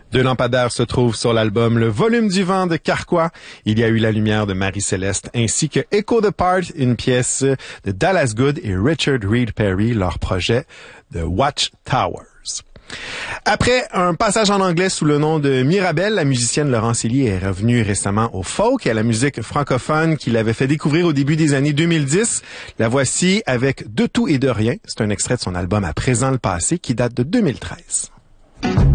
Deux lampadaires se trouvent sur l'album Le Volume du Vent de Carquois. Il y a eu La Lumière de Marie-Céleste ainsi que Echo the Part, une pièce de Dallas Good et Richard Reed Perry, leur projet de Watch Towers. Après un passage en anglais sous le nom de Mirabelle, la musicienne Laurence Elie est revenue récemment au folk et à la musique francophone qui l'avait fait découvrir au début des années 2010. La voici avec De tout et de rien. C'est un extrait de son album À présent le passé qui date de 2013.